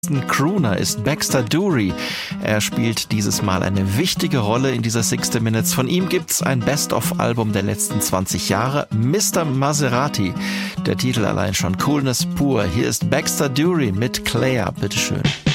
Crooner ist Baxter Dury. Er spielt dieses Mal eine wichtige Rolle in dieser 60 Minutes. Von ihm gibt's ein Best-of-Album der letzten 20 Jahre, Mr. Maserati. Der Titel allein schon Coolness pur. Hier ist Baxter Dury mit Claire. Bitteschön.